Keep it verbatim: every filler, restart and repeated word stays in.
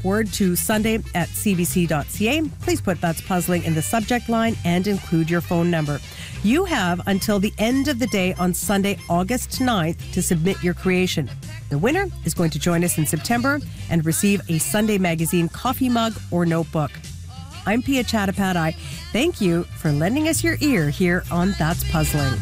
word to Sunday at c b c dot c a. Please put That's Puzzling in the subject line and include your phone number. You have until the end of the day on Sunday, August ninth to submit your creation. The winner is going to join us in September and receive a Sunday Magazine coffee mug or notebook. I'm Pia Chattopadhyay. Thank you for lending us your ear here on That's Puzzling.